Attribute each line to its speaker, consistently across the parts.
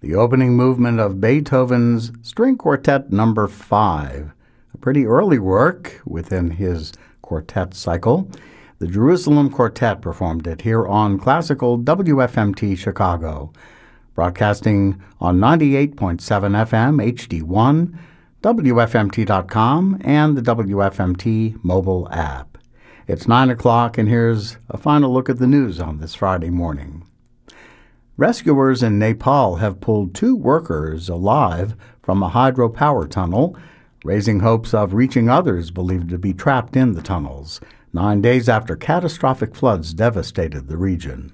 Speaker 1: the opening movement of Beethoven's String Quartet No. 5, a pretty early work within his quartet cycle. The Jerusalem Quartet performed it here on Classical WFMT Chicago, broadcasting on 98.7 FM HD1, WFMT.com, and the WFMT mobile app. It's 9 o'clock, and here's a final look at the news on this Friday morning. Rescuers in Nepal have pulled 2 workers alive from a hydropower tunnel, raising hopes of reaching others believed to be trapped in the tunnels, 9 days after catastrophic floods devastated the region.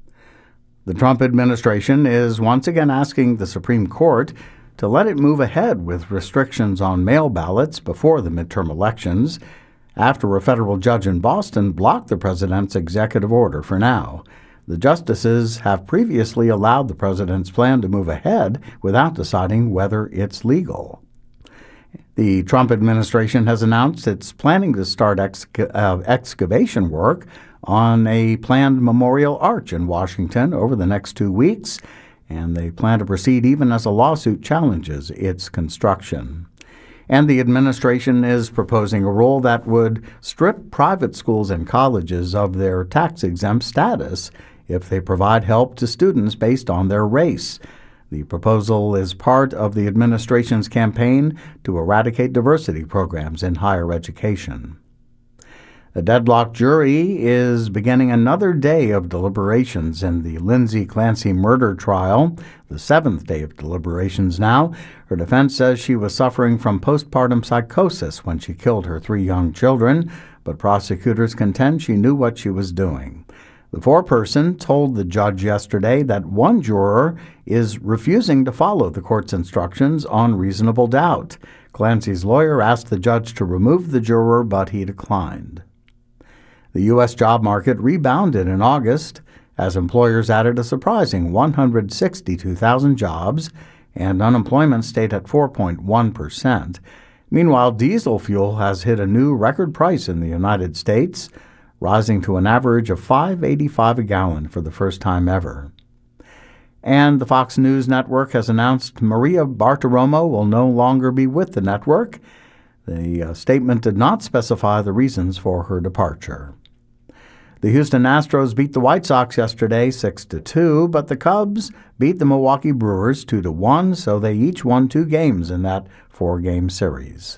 Speaker 1: The Trump administration is once again asking the Supreme Court to let it move ahead with restrictions on mail ballots before the midterm elections, after a federal judge in Boston blocked the president's executive order for now. The justices have previously allowed the president's plan to move ahead without deciding whether it's legal. The Trump administration has announced it's planning to start excavation work on a planned memorial arch in Washington over the next 2 weeks, and they plan to proceed even as a lawsuit challenges its construction. And the administration is proposing a rule that would strip private schools and colleges of their tax-exempt status if they provide help to students based on their race. The proposal is part of the administration's campaign to eradicate diversity programs in higher education. A deadlocked jury is beginning another day of deliberations in the Lindsay Clancy murder trial, the 7th day of deliberations now. Her defense says she was suffering from postpartum psychosis when she killed her 3 young children, but prosecutors contend she knew what she was doing. The foreperson told the judge yesterday that one juror is refusing to follow the court's instructions on reasonable doubt. Clancy's lawyer asked the judge to remove the juror, but he declined. The U.S. job market rebounded in August as employers added a surprising 162,000 jobs, and unemployment stayed at 4.1%. Meanwhile, diesel fuel has hit a new record price in the United States, rising to an average of $5.85 a gallon for the first time ever. And the Fox News network has announced Maria Bartiromo will no longer be with the network. The statement did not specify the reasons for her departure. The Houston Astros beat the White Sox yesterday 6-2, but the Cubs beat the Milwaukee Brewers 2-1, so they each won 2 games in that 4-game series.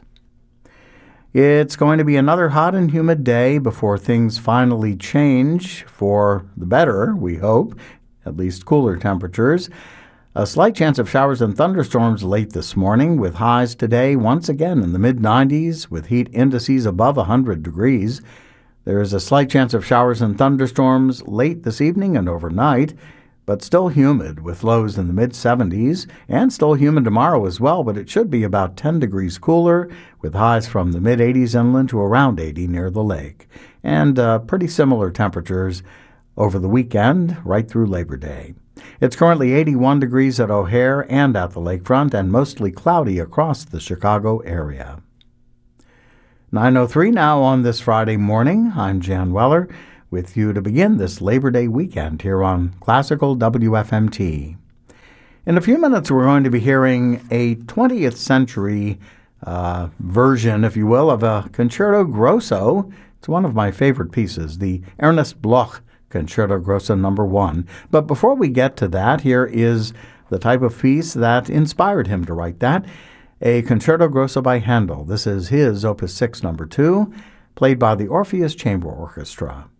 Speaker 1: It's going to be another hot and humid day before things finally change for the better, we hope, at least cooler temperatures. A slight chance of showers and thunderstorms late this morning, with highs today once again in the mid-90s, with heat indices above 100 degrees. There is a slight chance of showers and thunderstorms late this evening and overnight, but still humid with lows in the mid-70s, and still humid tomorrow as well, but it should be about 10 degrees cooler, with highs from the mid-80s inland to around 80 near the lake. And pretty similar temperatures over the weekend, right through Labor Day. It's currently 81 degrees at O'Hare and at the lakefront, and mostly cloudy across the Chicago area. 9:03 now on this Friday morning. I'm Jan Weller with you to begin this Labor Day weekend here on Classical WFMT. In a few minutes, we're going to be hearing a 20th century version, if you will, of a Concerto Grosso. It's one of my favorite pieces, the Ernest Bloch Concerto Grosso No. 1. But before we get to that, here is the type of piece that inspired him to write that, a Concerto Grosso by Handel. This is his Opus 6 No. 2, played by the Orpheus Chamber Orchestra.